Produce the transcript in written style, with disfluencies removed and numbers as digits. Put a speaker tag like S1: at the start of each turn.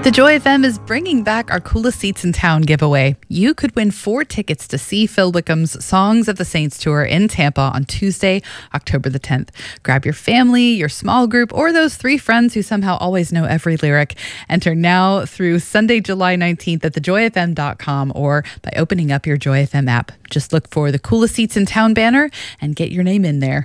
S1: The Joy FM is bringing back our Coolest Seats in Town giveaway. You could win 4 tickets to see Phil Wickham's Songs of the Saints tour in Tampa on Tuesday, October the 10th. Grab your family, your small group, or those 3 friends who somehow always know every lyric. Enter now through Sunday, July 19th at thejoyfm.com or by opening up your Joy FM app. Just look for the Coolest Seats in Town banner and get your name in there.